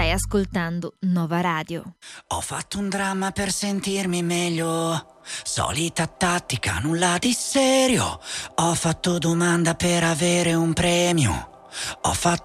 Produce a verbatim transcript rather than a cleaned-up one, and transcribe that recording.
Stai ascoltando Nova Radio. Ho fatto un dramma per sentirmi meglio, solita tattica, nulla di serio. Ho fatto domanda per avere un premio, ho fatto